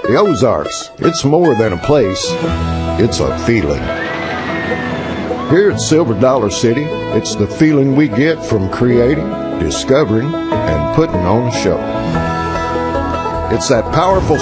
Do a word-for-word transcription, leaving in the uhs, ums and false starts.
The Ozarks, it's more than a place, it's a feeling. Here at Silver Dollar City, it's the feeling we get from creating, discovering, and putting on a show. It's that powerful